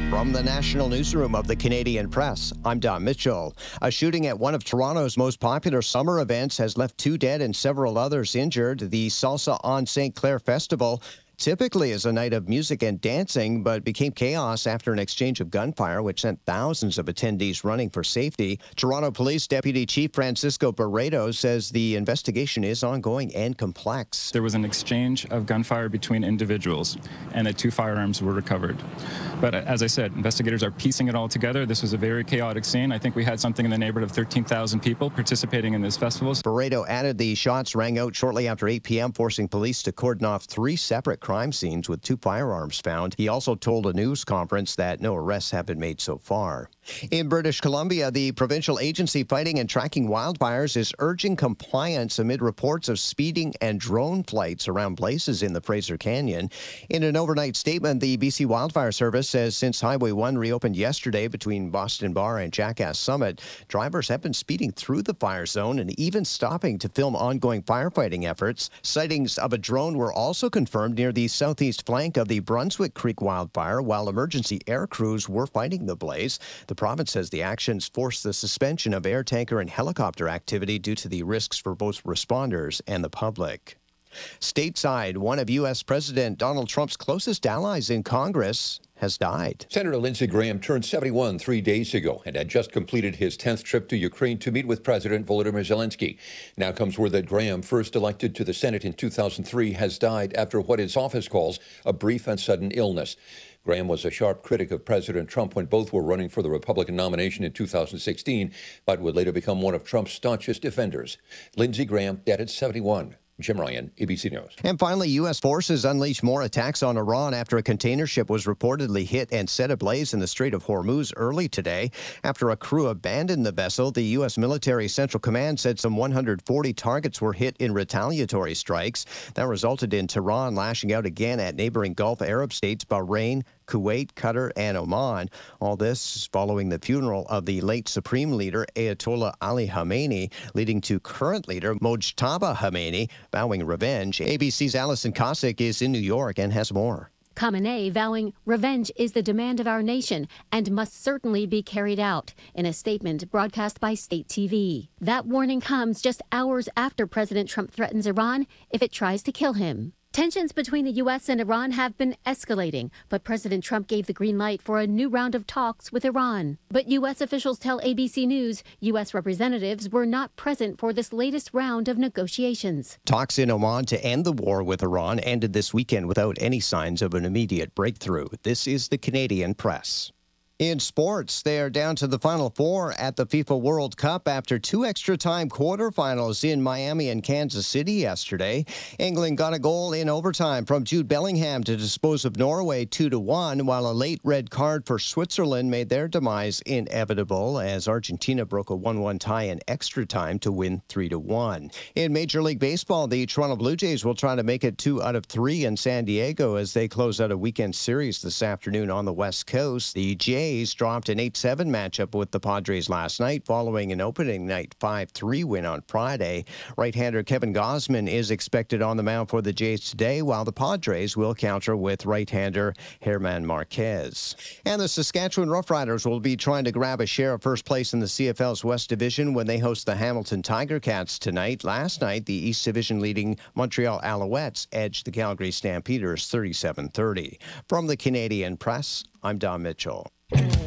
From the National Newsroom of the Canadian Press, I'm Don Mitchell. A shooting at one of Toronto's most popular summer events has left 2 dead and several others injured. The Salsa on St. Clair Festival typically is a night of music and dancing, but became chaos after an exchange of gunfire, which sent thousands of attendees running for safety. Toronto Police Deputy Chief Francisco Barreto says the investigation is ongoing and complex. There was an exchange of gunfire between individuals, and that 2 firearms were recovered. But as I said, investigators are piecing it all together. This was a very chaotic scene. I think we had something in the neighborhood of 13,000 people participating in this festival. Barreto added the shots rang out shortly after 8 p.m., forcing police to cordon off 3 separate crime scenes with 2 firearms found. He also told a news conference that no arrests have been made so far. In British Columbia, the provincial agency fighting and tracking wildfires is urging compliance amid reports of speeding and drone flights around places in the Fraser Canyon. In an overnight statement, the BC Wildfire Service says since Highway 1 reopened yesterday between Boston Bar and Jackass Summit, drivers have been speeding through the fire zone and even stopping to film ongoing firefighting efforts. Sightings of a drone were also confirmed near the southeast flank of the Brunswick Creek wildfire, while emergency air crews were fighting the blaze. The province says the actions forced the suspension of air tanker and helicopter activity due to the risks for both responders and the public. Stateside, one of U.S. President Donald Trump's closest allies in Congress has died. Senator Lindsey Graham turned 71 3 days ago and had just completed his 10th trip to Ukraine to meet with President Volodymyr Zelensky. Now comes word that Graham, first elected to the Senate in 2003, has died after what his office calls a brief and sudden illness. Graham was a sharp critic of President Trump when both were running for the Republican nomination in 2016, but would later become one of Trump's staunchest defenders. Lindsey Graham, dead at 71. Jim Ryan, ABC News. And finally, U.S. forces unleashed more attacks on Iran after a container ship was reportedly hit and set ablaze in the Strait of Hormuz early today. After a crew abandoned the vessel, the U.S. Military Central Command said some 140 targets were hit in retaliatory strikes. That resulted in Tehran lashing out again at neighboring Gulf Arab states Bahrain, Kuwait, Qatar, and Oman. All this following the funeral of the late Supreme Leader Ayatollah Ali Khamenei, leading to current leader Mojtaba Khamenei vowing revenge. ABC's Alison Cossack is in New York and has more. Khamenei vowing revenge is the demand of our nation and must certainly be carried out, in a statement broadcast by state TV. That warning comes just hours after President Trump threatens Iran if it tries to kill him. Tensions between the U.S. and Iran have been escalating, but President Trump gave the green light for a new round of talks with Iran. But U.S. officials tell ABC News U.S. representatives were not present for this latest round of negotiations. Talks in Oman to end the war with Iran ended this weekend without any signs of an immediate breakthrough. This is the Canadian Press. In sports, they are down to the Final Four at the FIFA World Cup after 2 extra-time quarterfinals in Miami and Kansas City yesterday. England got a goal in overtime from Jude Bellingham to dispose of Norway 2-1, while a late red card for Switzerland made their demise inevitable as Argentina broke a 1-1 tie in extra time to win 3-1. In Major League Baseball, the Toronto Blue Jays will try to make it 2 out of 3 in San Diego as they close out a weekend series this afternoon on the West Coast. The Jays dropped an 8-7 matchup with the Padres last night following an opening night 5-3 win on Friday. Right-hander Kevin Gausman is expected on the mound for the Jays today, while the Padres will counter with right-hander German Marquez. And the Saskatchewan Roughriders will be trying to grab a share of first place in the CFL's West Division when they host the Hamilton Tiger Cats tonight. Last night, the East Division leading Montreal Alouettes edged the Calgary Stampeders 37-30. From the Canadian Press, I'm Don Mitchell.